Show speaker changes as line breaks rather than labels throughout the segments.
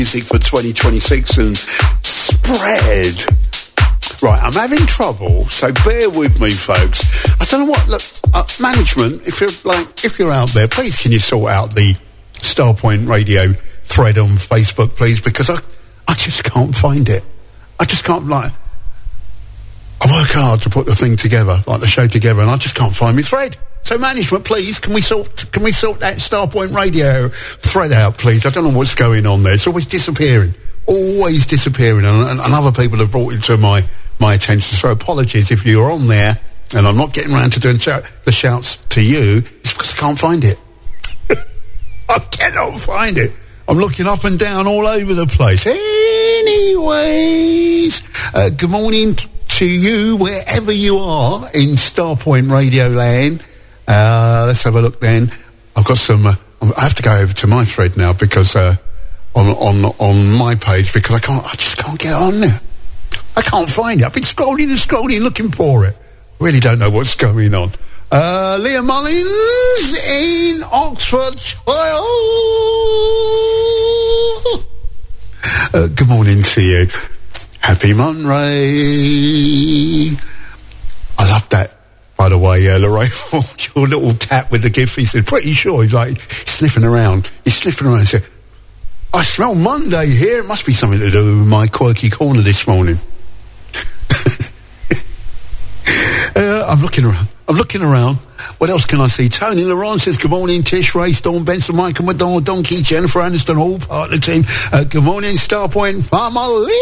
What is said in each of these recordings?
music for 2026 and spread. Right, I'm having trouble, so bear with me, folks. I don't know what. Look, management, if you're out there, please can you sort out the Starpoint Radio thread on Facebook, please, because I just can't find it. I just can't, I work hard to put the thing together, the show together, and I just can't find my thread. So management, please, can we sort that Starpoint Radio thread out, please? I don't know what's going on there. It's always disappearing, and other people have brought it to my attention. So apologies if you're on there and I'm not getting around to doing the shouts to you. It's because I can't find it. I cannot find it. I'm looking up and down all over the place. Anyways, good morning to you wherever you are in Starpoint Radio land. Let's have a look then. I've got some. I have to go over to my thread now because on my page because I just can't get on there. I can't find it. I've been scrolling and scrolling looking for it. Really don't know what's going on. Leah Mullins in Oxfordshire. Good morning to you. Happy Monday. I love that, by the way, Lorraine, your little cat with the gift. He said, pretty sure. He's sniffing around. He said, I smell Monday here. It must be something to do with my quirky corner this morning. I'm looking around. What else can I see? Tony Laurent says, good morning, Tish, Ray, Storm, Benson, Michael, McDonald, Donkey, Jennifer Aniston, all part of the team. Good morning, Starpoint family.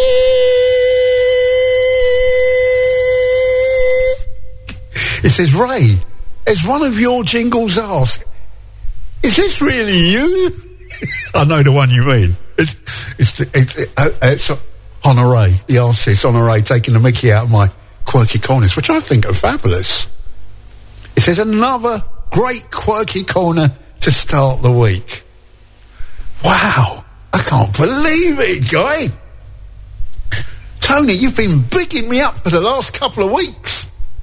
It says, Ray, as one of your jingles asked, is this really you? I know the one you mean. It's Honoré, the artist, Honoré, taking the mickey out of my quirky corners, which I think are fabulous. It says, another great quirky corner to start the week. Wow, I can't believe it, Guy. Tony, you've been bigging me up for the last couple of weeks.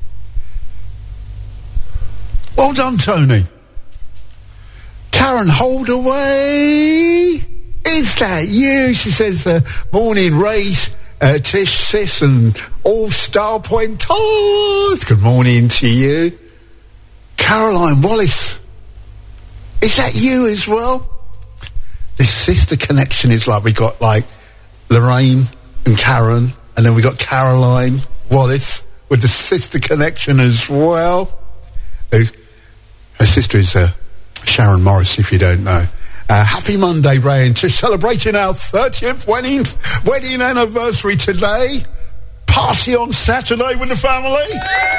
Well done, Tony. Karen Holdaway, is that you? She says, morning, Race, Tish, Sis, and all Starpoint tours. Good morning to you. Caroline Wallace, is that you as well? This sister connection is we got Lorraine and Karen, and then we got Caroline Wallace with the sister connection as well. Her sister is Sharon Morris, if you don't know. Happy Monday, Ray and Tish, celebrating our 30th wedding anniversary today. Party on Saturday with the family.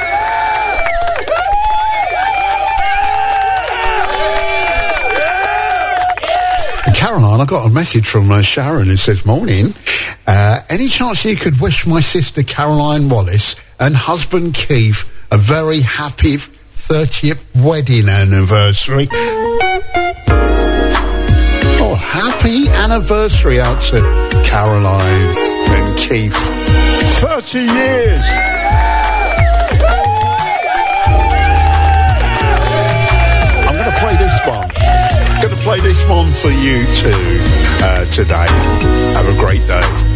Caroline, I got a message from Sharon. It says, morning. Any chance you could wish my sister Caroline Wallace and husband Keith a very happy 30th wedding anniversary? Oh, happy anniversary out to Caroline and Keith. 30 years. I'm going to play this one. Going to play this one for you too today. Have a great day.